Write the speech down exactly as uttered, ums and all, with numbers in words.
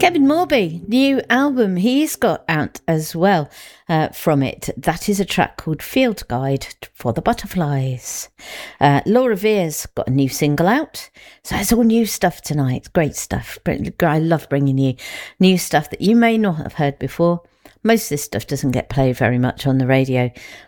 Kevin Morby, new album he's got out as well uh, from it. That is a track called Field Guide for the Butterflies. Uh, Laura Veer's got a new single out. So it's all new stuff tonight. Great stuff. I love bringing you new stuff that you may not have heard before. Most of this stuff doesn't get played very much on the radio,